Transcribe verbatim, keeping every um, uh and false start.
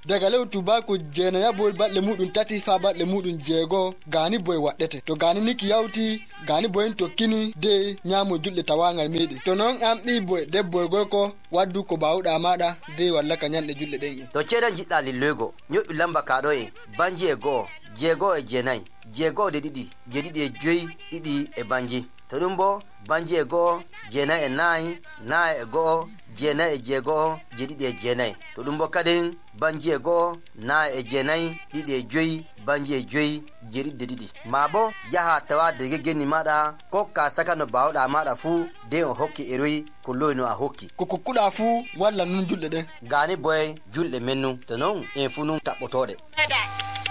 daga lew tubaku jena ya bol batle mudun tati fa batle mudun jego gani boy waddete to gani niki yauti gani boy to kini de nyamo julde tawangal medi to non am bi boy de boy go ko waddu ko bawda mada de walla ka nyande julde den to ceda jidda lillego nyobi lamba kado e banji e go jego e jenai jego de didi je didi e joyi didi e banji to dum bo banji e go jenai e nai nai e go jenai e jego je didi e jenai to dum bo kadin banji e go nai e jenai didi e joyi banji e joyi je didi didi mabo yaha tawa de gegeni mada ko ka saka no bawda mada fu de o hokki eroi ko loyno a hokki ko kokkuda fu walla nun julde de gani boy julde mennu to non e fu nun tabotode